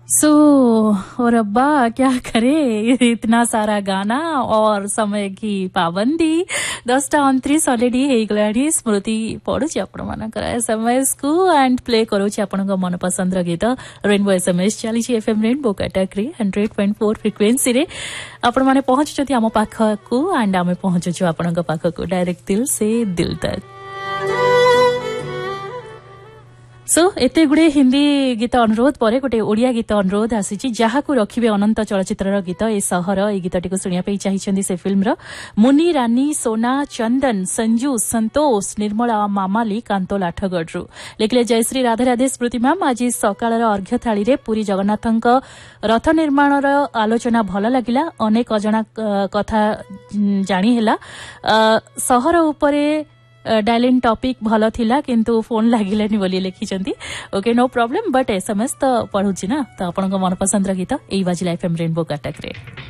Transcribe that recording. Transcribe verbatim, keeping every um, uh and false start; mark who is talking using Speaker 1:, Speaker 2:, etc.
Speaker 1: सो so, और अब्बा क्या करे, इतना सारा गाना और समय की पाबंदी दसटा उनतीस ऑलरेडी हेगलाडी स्मृति पढ़ुची आपण मानकर एसएमएस को एंड प्ले करूची आपनका मन पसंद र गीत रेनबो एसएमएस चली FM rainbow category hundred point four frequency रे आपण माने पहुंचछथि हम पाख को एंड आमे पहुंचछु आपनका पाख को डायरेक्ट दिल से दिल तक। सो so, एते गुडे हिंदी गीत अनुरोध पर गोटे ओडिया गीत अनुरोध आसी जहाँ को रखिबे अनंत चलचित्र गीत ए सहर ए गीतटी को सुनिया पे चाहिए से फिल्म मुनि रानी सोना चंदन संजू संतोष निर्मला मामाली कांतो लाठगढ़ लिखले जयश्री राधे राधे स्मृति मैम आज सकाळ अर्घ्य थाली रे पुरी जगन्नाथंक रथ निर्माण आलोचना भल लगिला अनेक अजना कथा जानी हैला सहर उपरे डायलिंग टॉपिक भल थिला किंतु फोन लागिलानी बोली लिखिचंती okay no problem but SMS तो पढुची ना तो आपन मन पसंद र गीत एई बाजी लाइफ एम रेनबो काटक रे।